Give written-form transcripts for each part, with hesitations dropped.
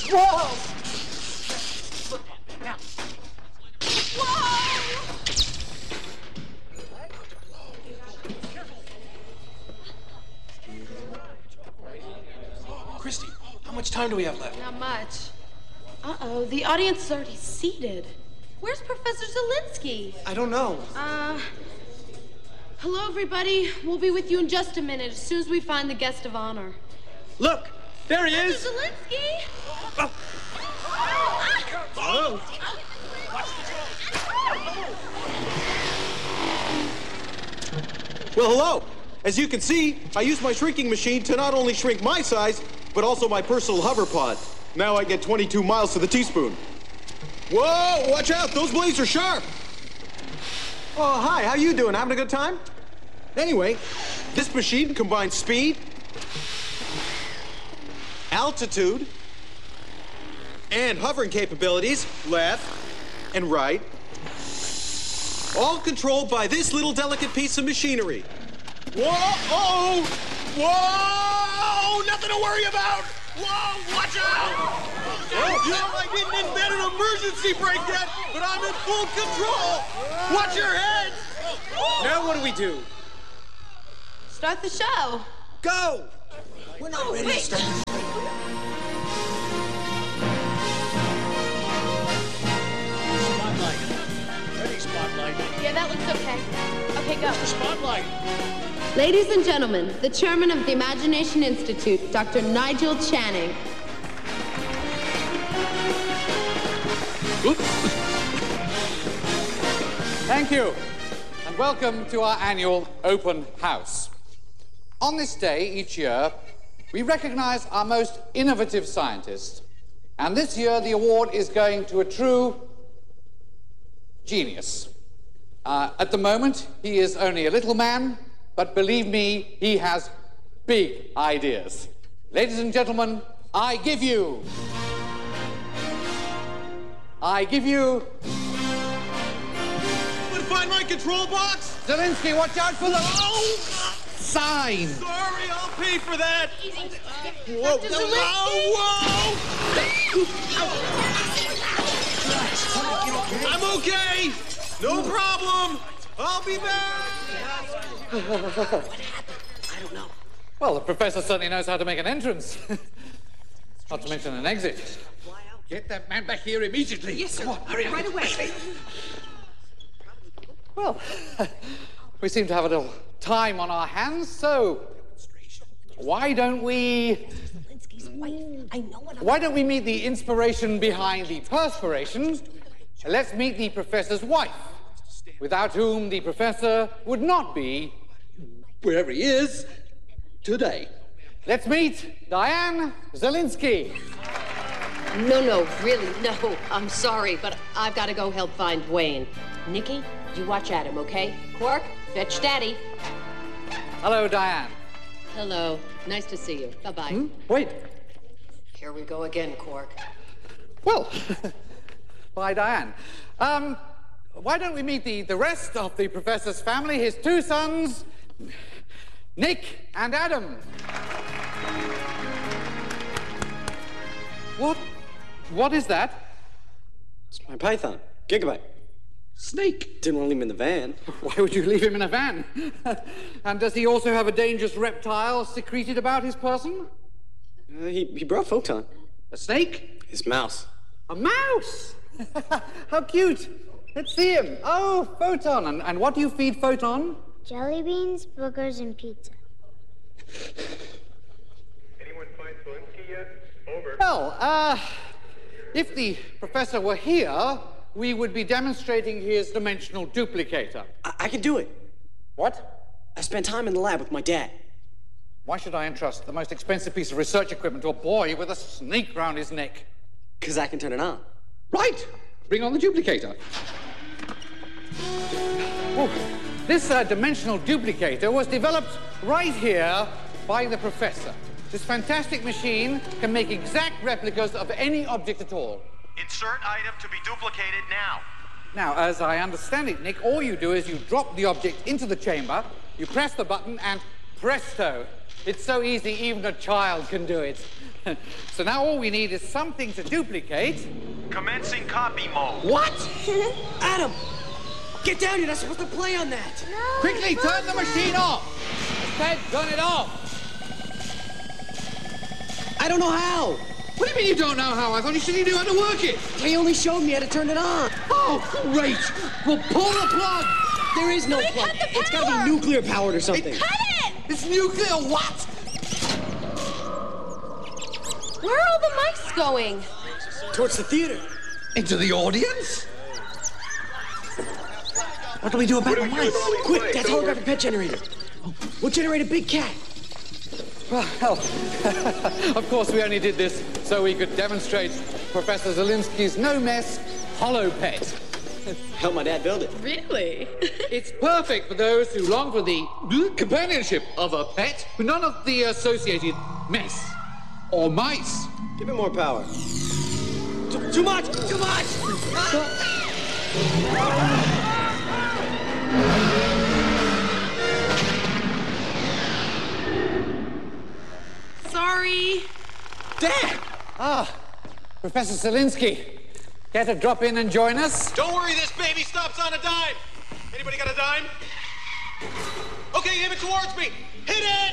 Whoa! Whoa! Christy, how much time do we have left? Not much. Uh-oh, the audience is already seated. Where's Professor Zelinsky? I don't know. Hello, everybody. We'll be with you in just a minute, as soon as we find the guest of honor. Look, there he is. Professor Zelinsky! Oh. Well, hello. As you can see, I use my shrinking machine to not only shrink my size, but also my personal hover pod. Now I get 22 miles to the teaspoon. Whoa, watch out, those blades are sharp. Oh, hi, how you doing? Having a good time? Anyway, this machine combines speed, altitude, and hovering capabilities, left and right, all controlled by this little delicate piece of machinery. Whoa! Oh! Whoa! Nothing to worry about! Whoa! Watch out! You know, I didn't invent an emergency brake yet, but I'm in full control! Watch your head! Now what do we do? Start the show. Go! We're not ready to start. Spotlight. Ready, Spotlight. Yeah, that looks okay. Okay, go. The Spotlight. Ladies and gentlemen, the chairman of the Imagination Institute, Dr. Nigel Channing. Thank you, and welcome to our annual open house. On this day each year, we recognize our most innovative scientists, and this year the award is going to a true genius. At the moment, he is only a little man, but believe me, he has big ideas. Ladies and gentlemen, I give you... Find my control box? Zelinsky, watch out for the... Oh! Sign! Sorry, I'll pay for that! Whoa, Dr. Whoa! I'm okay! No problem! I'll be back! Well, the professor certainly knows how to make an entrance. Not to mention an exit. Get that man back here immediately. Yes, sir. Hurry, right away. Well, we seem to have a little time on our hands, so why don't we meet the inspiration behind the perspiration? Let's meet the professor's wife, without whom the professor would not be Wherever he is today. Let's meet Diane Zelinsky. No, really, no. I'm sorry, but I've got to go help find Wayne. Nikki, you watch at him, okay? Quark, fetch Daddy. Hello, Diane. Hello. Nice to see you. Bye-bye. Wait. Here we go again, Quark. Well, bye, Diane. Why don't we meet the rest of the professor's family, his two sons, Nick and Adam. What is that? It's my python, Gigabyte. Snake. Didn't want to leave him in the van. Why would you leave him in a van? And does he also have a dangerous reptile secreted about his person? He brought Photon. A snake? His mouse. A mouse! How cute! Let's see him. Oh, Photon. And what do you feed Photon? Jelly beans, boogers, and pizza. Anyone find Zelinsky yet? Over. Well, if the professor were here, we would be demonstrating his dimensional duplicator. I can do it. What? I spent time in the lab with my dad. Why should I entrust the most expensive piece of research equipment to a boy with a snake round his neck? 'Cause I can turn it on. Right! Bring on the duplicator. Oh, this dimensional duplicator was developed right here by the professor. This fantastic machine can make exact replicas of any object at all. Insert item to be duplicated now. Now, as I understand it, Nick, all you do is you drop the object into the chamber, you press the button, and presto, It's so easy, even a child can do it. So now all we need is something to duplicate. Commencing copy mode. What? Adam! Get down, you're not supposed to play on that! No, Quickly, turn the machine off! I said, turn it off! I don't know how! What do you mean you don't know how? I thought you said you knew how to work it. He only showed me how to turn it on. Oh, great. Well, pull the plug. There is no plug. cut the It's gotta power. be nuclear powered or something. Cut it! It's nuclear what? Where are all the mics going? Towards the theater. Into the audience? What do we do about the lights? Quick, that's holographic pet generator. We'll generate a big cat. Well, of course we only did this so we could demonstrate Professor Zelinsky's no-mess hollow pet. Help my dad build it. Really? It's perfect for those who long for the companionship of a pet, but none of the associated mess or mice. Give it more power. Too much! Too much! Sorry. Dad! Professor Zelinsky, care to drop in and join us? Don't worry, this baby stops on a dime. Anybody got a dime? Okay, aim it towards me. Hit it!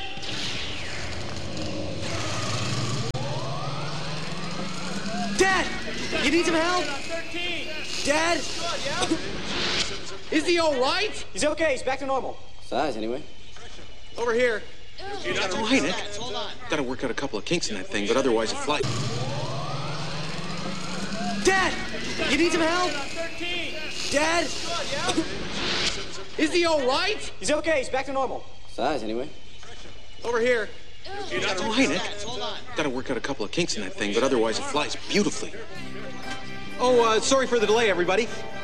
Dad! You need some help? Dad? Is he all right? He's okay, he's back to normal. Size, anyway. Over here. Oh, hey, Nick. Gotta work out a couple of kinks in that thing, but otherwise it flies. Dad! You need some help? Dad? Is he all right? He's okay, he's back to normal. Size, anyway. Over here. Oh, hey, Nick. Gotta work out a couple of kinks in that thing, but otherwise it flies beautifully. Oh, sorry for the delay, everybody.